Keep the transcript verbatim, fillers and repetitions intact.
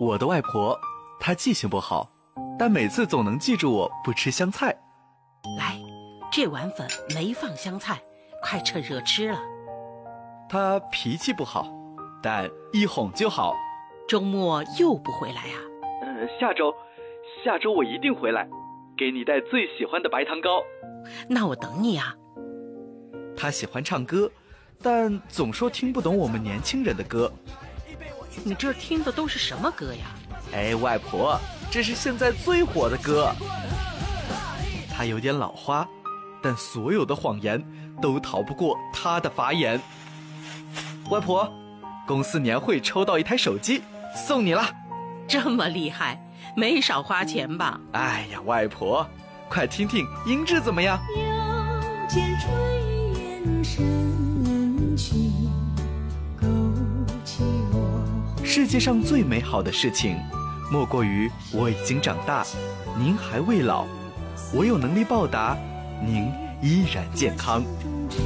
我的外婆，她记性不好，但每次总能记住我不吃香菜。 来，这碗粉没放香菜，快趁热吃了。 她脾气不好，但一哄就好。 周末又不回来啊？ 呃，下周，下周我一定回来，给你带最喜欢的白糖糕。 那我等你啊。 她喜欢唱歌，但总说听不懂我们年轻人的歌。 你这听的都是什么歌呀？ 哎，外婆，这是现在最火的歌。她有点老花，但所有的谎言都逃不过她的法眼。外婆，公司年会抽到一台手机，送你了。 这么厉害，没少花钱吧？ 哎呀，外婆，快听听音质怎么样？ 腰间炊烟升起，勾起我。 世界上最美好的事情，莫过于我已经长大，您还未老，我有能力报答，您依然健康。